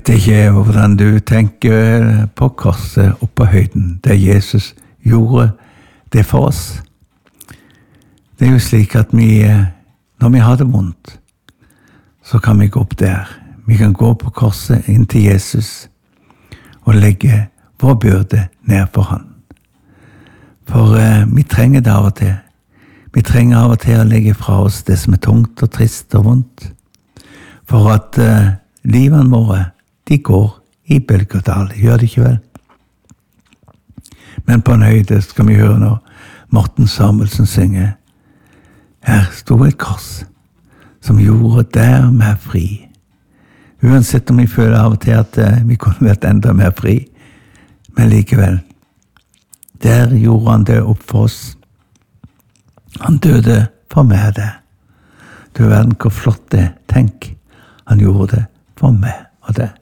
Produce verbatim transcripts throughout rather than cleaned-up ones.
vet ikke hvordan du tenker på korset oppe på høyden, der Jesus gjorde det for oss. Det er jo slik at vi, når vi har det vondt, så kan vi gå opp der. Vi kan gå på korset inn til Jesus og legge vår byrde ned for han. For eh, vi trenger det av og til. Vi trenger av og til å legge fra oss det som er tungt og trist og vondt. For at eh, livene våre, de går i bølge og dal, gjør det ikke vel? Men på en høyde skal vi høre når Morten Samuelsen synger: Her sto et kors som gjorde der mer fri. Uansett om vi føler av og til at uh, vi kunne vært enda mer fri, men likevel, der gjorde han det opp for oss. Han døde for meg det. Du verden hvor flott det, tenk, han gjorde det for meg og det.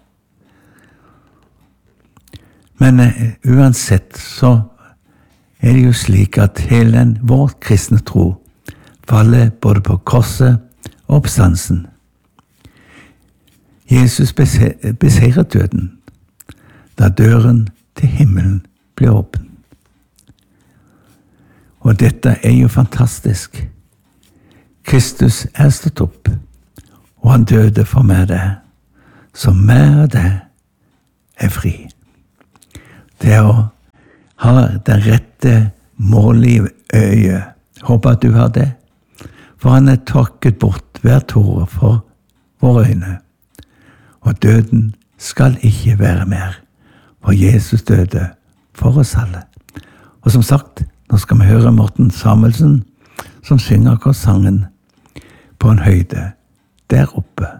Men uh, uansett så er det jo slik at hele vår kristne tro faller både på korset og oppstandelsen. Jesus beseiret døden, da døren til himmelen ble åpen. Og dette er jo fantastisk. Kristus er stått opp, og han døde for meg det, så meg og det er fri. Det å ha den rette målet i øyet, håper at du har det, for han er tørket bort hver tåre for våre øyne. Og døden skal ikke være mer, for Jesus døde for oss alle. Og som sagt, nå skal vi høre Morten Samuelsen, som synger akkurat sangen på en høyde der oppe.